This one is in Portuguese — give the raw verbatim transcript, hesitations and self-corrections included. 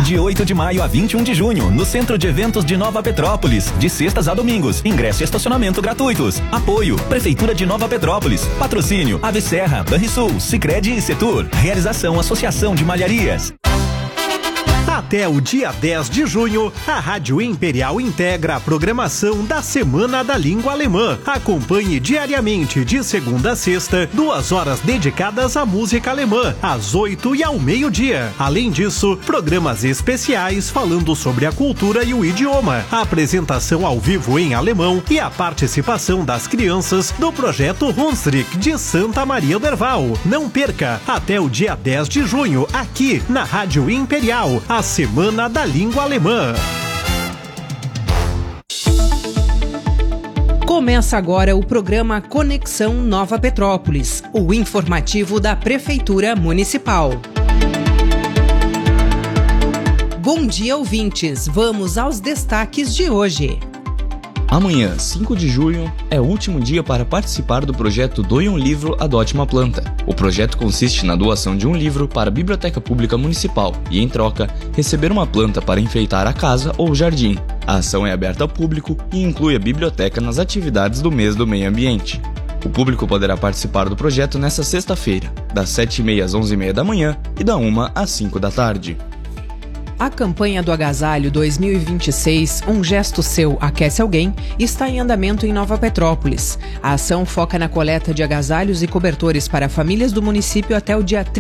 De oito de maio a vinte e um de junho, no Centro de Eventos de Nova Petrópolis. De sextas a domingos. Ingresso e estacionamento gratuitos. Apoio: Prefeitura de Nova Petrópolis. Patrocínio: Ave Serra, Banrisul, Sicredi e Setur. Realização: Associação de Malharias. Até o dia dez de junho, a Rádio Imperial integra a programação da Semana da Língua Alemã. Acompanhe diariamente, de segunda a sexta, duas horas dedicadas à música alemã, às oito e ao meio-dia. Além disso, programas especiais falando sobre a cultura e o idioma, a apresentação ao vivo em alemão e a participação das crianças do projeto Hunsrück de Santa Maria do Herval. Não perca, até o dia dez de junho, aqui na Rádio Imperial, a Semana da Língua Alemã. Começa agora o programa Conexão Nova Petrópolis, o informativo da Prefeitura Municipal. Bom dia, ouvintes. Vamos aos destaques de hoje. Amanhã, cinco de junho, é o último dia para participar do projeto Doe um Livro, Adote uma Planta. O projeto consiste na doação de um livro para a Biblioteca Pública Municipal e, em troca, receber uma planta para enfeitar a casa ou o jardim. A ação é aberta ao público e inclui a biblioteca nas atividades do mês do meio ambiente. O público poderá participar do projeto nesta sexta-feira, das sete e meia às onze e meia da manhã e da uma às cinco da tarde. A campanha do Agasalho dois mil e vinte e seis, Um Gesto Seu Aquece Alguém, está em andamento em Nova Petrópolis. A ação foca na coleta de agasalhos e cobertores para famílias do município até o dia